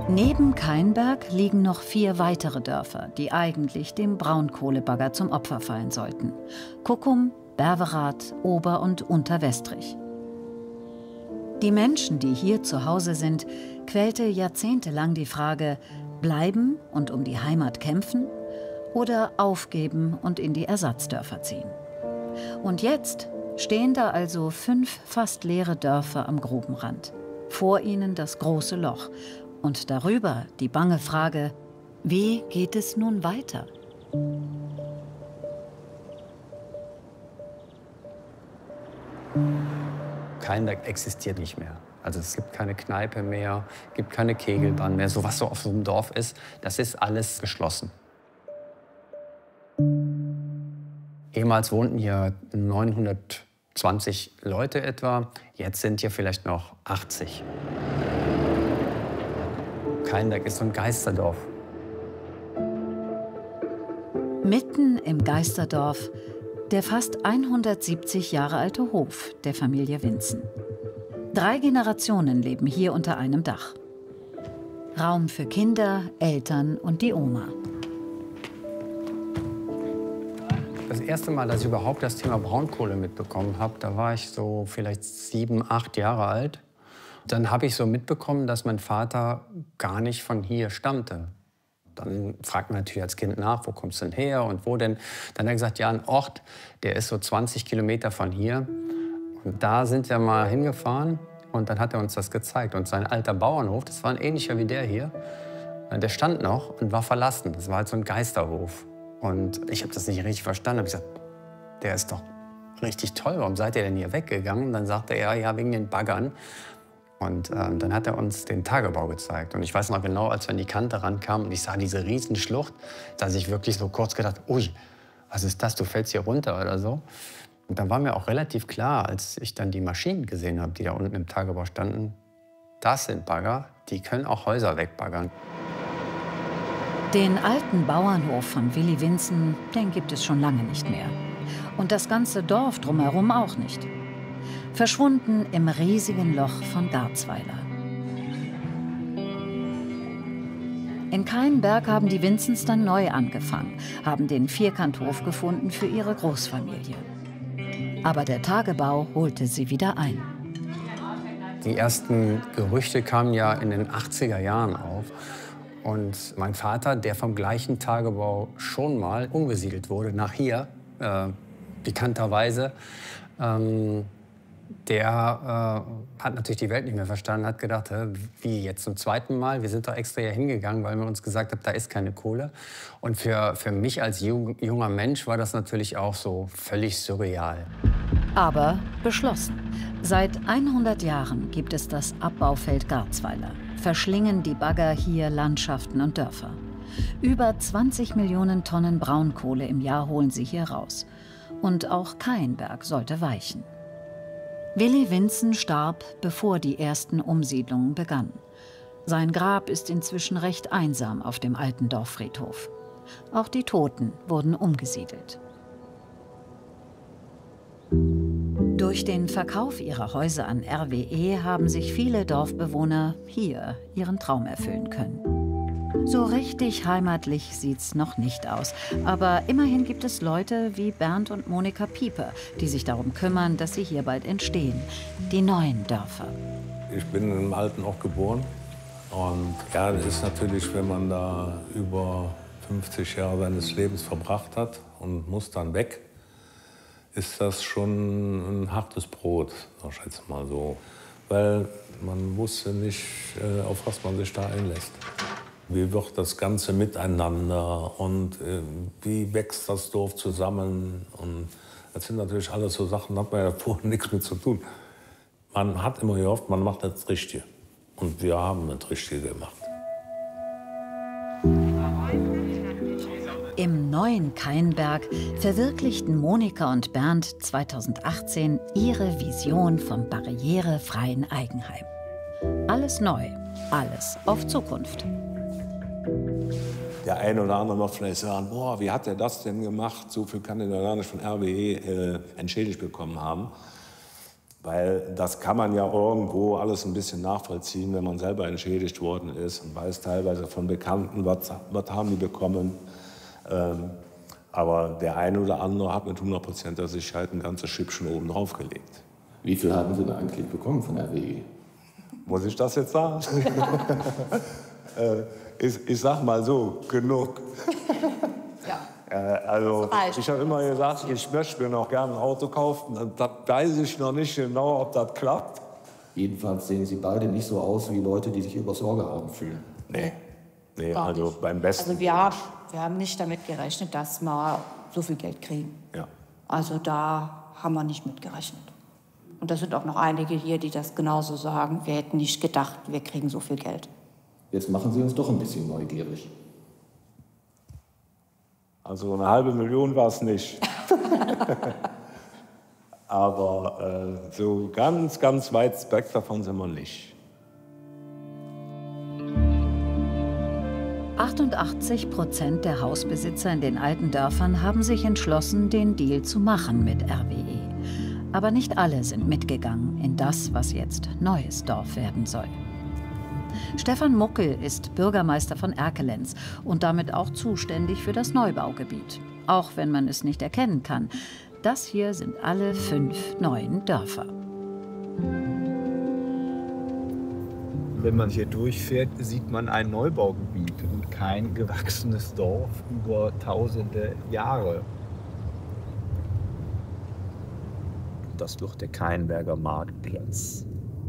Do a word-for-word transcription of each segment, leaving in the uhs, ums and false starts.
Neben Kainberg liegen noch vier weitere Dörfer, die eigentlich dem Braunkohlebagger zum Opfer fallen sollten. Kuckum, Berwerath, Ober- und Unterwestrich. Die Menschen, die hier zu Hause sind, quälte jahrzehntelang die Frage, bleiben und um die Heimat kämpfen oder aufgeben und in die Ersatzdörfer ziehen. Und jetzt stehen da also fünf fast leere Dörfer am Grubenrand. Vor ihnen das große Loch und darüber die bange Frage, wie geht es nun weiter? Kainberg existiert nicht mehr. Also es gibt keine Kneipe mehr, gibt keine Kegelbahn mehr. So was so auf so einem Dorf ist, das ist alles geschlossen. Ehemals wohnten hier neunhundertzwanzig Leute etwa. Jetzt sind hier vielleicht noch achtzig. Kainberg ist so ein Geisterdorf. Mitten im Geisterdorf der fast hundertsiebzig Jahre alte Hof der Familie Winzen. Drei Generationen leben hier unter einem Dach. Raum für Kinder, Eltern und die Oma. Das erste Mal, dass ich überhaupt das Thema Braunkohle mitbekommen habe, da war ich so vielleicht sieben, acht Jahre alt. Dann habe ich so mitbekommen, dass mein Vater gar nicht von hier stammte. Dann fragt man natürlich als Kind nach, wo kommst du denn her und wo denn? Dann hat er gesagt, ja, ein Ort, der ist so zwanzig Kilometer von hier. Und da sind wir mal hingefahren und dann hat er uns das gezeigt. Und sein alter Bauernhof, das war ein ähnlicher wie der hier, der stand noch und war verlassen. Das war halt so ein Geisterhof. Und ich habe das nicht richtig verstanden. Ich habe gesagt, der ist doch richtig toll, warum seid ihr denn hier weggegangen? Und dann sagte er, ja, wegen den Baggern. Und ähm, dann hat er uns den Tagebau gezeigt. Und ich weiß noch genau, als wir an die Kante rankamen und ich sah diese Riesenschlucht, dass ich wirklich so kurz gedacht, ui, was ist das, du fällst hier runter oder so. Und dann war mir auch relativ klar, als ich dann die Maschinen gesehen habe, die da unten im Tagebau standen, das sind Bagger, die können auch Häuser wegbaggern. Den alten Bauernhof von Willi Winzen, den gibt es schon lange nicht mehr. Und das ganze Dorf drumherum auch nicht. Verschwunden im riesigen Loch von Garzweiler. In Kainberg haben die Winzens dann neu angefangen, haben den Vierkanthof gefunden für ihre Großfamilie. Aber der Tagebau holte sie wieder ein. Die ersten Gerüchte kamen ja in den achtziger Jahren auf. Und mein Vater, der vom gleichen Tagebau schon mal umgesiedelt wurde nach hier, äh, bekannterweise, ähm, der äh, hat natürlich die Welt nicht mehr verstanden, hat gedacht, hä, wie jetzt zum zweiten Mal? Wir sind doch extra hier hingegangen, weil man uns gesagt hat, da ist keine Kohle. Und für, für mich als jung, junger Mensch war das natürlich auch so völlig surreal. Aber beschlossen. Seit hundert Jahren gibt es das Abbaufeld Garzweiler. Verschlingen die Bagger hier Landschaften und Dörfer. Über zwanzig Millionen Tonnen Braunkohle im Jahr holen sie hier raus. Und auch Kainberg sollte weichen. Willi Winzen starb, bevor die ersten Umsiedlungen begannen. Sein Grab ist inzwischen recht einsam auf dem alten Dorffriedhof. Auch die Toten wurden umgesiedelt. Durch den Verkauf ihrer Häuser an R W E haben sich viele Dorfbewohner hier ihren Traum erfüllen können. So richtig heimatlich sieht's noch nicht aus. Aber immerhin gibt es Leute wie Bernd und Monika Pieper, die sich darum kümmern, dass sie hier bald entstehen. Die neuen Dörfer. Ich bin im alten Ort geboren. Und ja, das ist natürlich, wenn man da über fünfzig Jahre seines Lebens verbracht hat und muss dann weg, ist das schon ein hartes Brot, sag ich jetzt mal so. Weil man wusste nicht, auf was man sich da einlässt. Wie wird das Ganze miteinander und äh, wie wächst das Dorf zusammen? Und das sind natürlich alles so Sachen, da hat man ja vorher nichts mit zu tun. Man hat immer gehofft, man macht das Richtige. Und wir haben das Richtige gemacht. Im neuen Kainberg verwirklichten Monika und Bernd zweitausendachtzehn ihre Vision vom barrierefreien Eigenheim. Alles neu, alles auf Zukunft. Der eine oder andere wird vielleicht sagen, boah, wie hat er das denn gemacht? So viel kann er gar nicht von R W E äh, entschädigt bekommen haben. Weil das kann man ja irgendwo alles ein bisschen nachvollziehen, wenn man selber entschädigt worden ist und weiß teilweise von Bekannten, was, was haben die bekommen. Ähm, aber der eine oder andere hat mit hundertprozentiger Sicherheit ein ganzes Schippchen oben drauf gelegt. Wie viel haben Sie denn eigentlich bekommen von R W E? Muss ich das jetzt sagen? äh, ich, ich sag mal so, genug. Ja. Äh, also, ich habe immer gesagt, ich möchte mir noch gerne ein Auto kaufen. Das weiß ich noch nicht genau, ob das klappt. Jedenfalls sehen Sie beide nicht so aus wie Leute, die sich über Sorge haben fühlen. Nee, nee also beim besten. Also wir, wir haben nicht damit gerechnet, dass wir so viel Geld kriegen. Ja. Also da haben wir nicht mit gerechnet. Und da sind auch noch einige hier, die das genauso sagen. Wir hätten nicht gedacht, wir kriegen so viel Geld. Jetzt machen Sie uns doch ein bisschen neugierig. Also eine halbe Million war es nicht. Aber äh, so ganz, ganz weit weg davon sind wir nicht. achtundachtzig Prozent der Hausbesitzer in den alten Dörfern haben sich entschlossen, den Deal zu machen mit R W E. Aber nicht alle sind mitgegangen in das, was jetzt neues Dorf werden soll. Stefan Muckel ist Bürgermeister von Erkelenz und damit auch zuständig für das Neubaugebiet. Auch wenn man es nicht erkennen kann. Das hier sind alle fünf neuen Dörfer. Wenn man hier durchfährt, sieht man ein Neubaugebiet und kein gewachsenes Dorf über tausende Jahre. Das wird der Keinberger Marktplatz.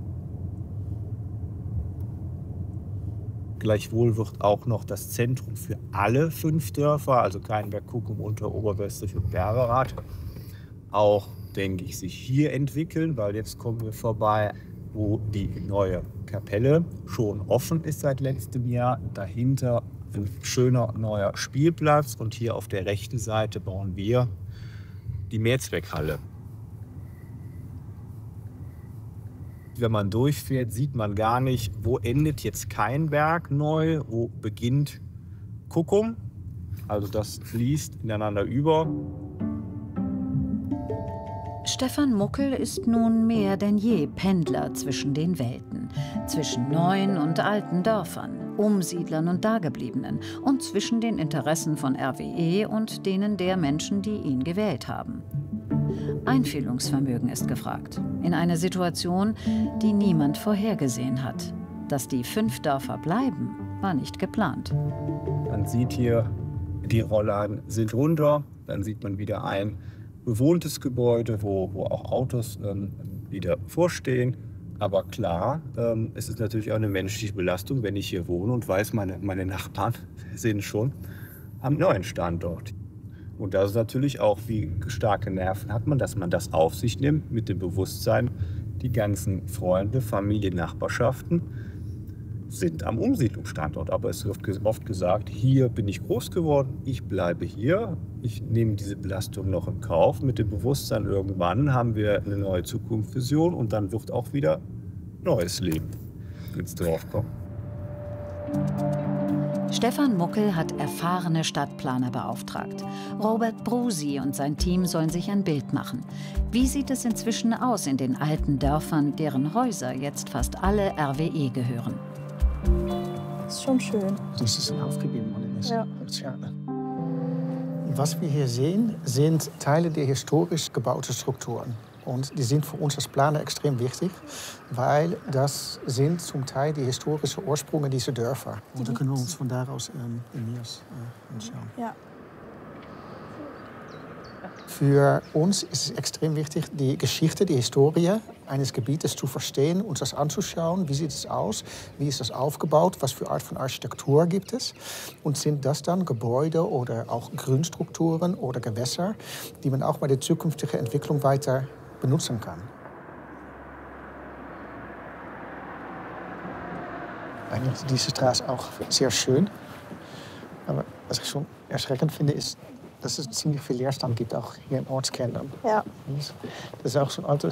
Gleichwohl wird auch noch das Zentrum für alle fünf Dörfer, also Keinberg, Kuckum, Unter-, Oberwestrich und Berverath, auch, denke ich, sich hier entwickeln, weil jetzt kommen wir vorbei, wo die neue Kapelle schon offen ist seit letztem Jahr. Dahinter ein schöner neuer Spielplatz und hier auf der rechten Seite bauen wir die Mehrzweckhalle. Wenn man durchfährt, sieht man gar nicht, wo endet jetzt Keinberg neu, wo beginnt Kuckum. Also das fließt ineinander über. Stefan Muckel ist nun mehr denn je Pendler zwischen den Welten, zwischen neuen und alten Dörfern, Umsiedlern und Dagebliebenen und zwischen den Interessen von R W E und denen der Menschen, die ihn gewählt haben. Einfühlungsvermögen ist gefragt, in einer Situation, die niemand vorhergesehen hat. Dass die fünf Dörfer bleiben, war nicht geplant. Man sieht hier, die Rollladen sind runter, dann sieht man wieder ein bewohntes Gebäude, wo, wo auch Autos ähm, wieder vorstehen. Aber klar, ähm, es ist natürlich auch eine menschliche Belastung, wenn ich hier wohne und weiß, meine, meine Nachbarn sind schon am neuen Standort. Und das ist natürlich auch, wie starke Nerven hat man, dass man das auf sich nimmt, mit dem Bewusstsein, die ganzen Freunde, Familie, Nachbarschaften sind am Umsiedlungsstandort. Aber es wird oft gesagt, hier bin ich groß geworden, ich bleibe hier, ich nehme diese Belastung noch in Kauf. Mit dem Bewusstsein, irgendwann haben wir eine neue Zukunftsvision und dann wird auch wieder neues Leben ins Dorf kommen. Stefan Muckel hat erfahrene Stadtplaner beauftragt. Robert Brusi und sein Team sollen sich ein Bild machen. Wie sieht es inzwischen aus in den alten Dörfern, deren Häuser jetzt fast alle R W E gehören? Das ist schon schön. Das ist aufgegeben worden. Ja. Was wir hier sehen, sind Teile der historisch gebauten Strukturen. Und die sind für uns als Planer extrem wichtig, weil das sind zum Teil die historischen Ursprünge dieser Dörfer. Und da können wir uns von daraus ähm, in Niers äh, anschauen. Ja. Für uns ist es extrem wichtig, die Geschichte, die Historie eines Gebietes zu verstehen, uns das anzuschauen. Wie sieht es aus? Wie ist das aufgebaut? Was für Art von Architektur gibt es? Und sind das dann Gebäude oder auch Grünstrukturen oder Gewässer, die man auch bei der zukünftigen Entwicklung weiter benutzen kann? Eigentlich ist diese Straße auch sehr schön. Aber was ich schon erschreckend finde, ist, dass es ziemlich viel Leerstand gibt, auch hier im Ortskern. Ja. Das ist auch so ein altes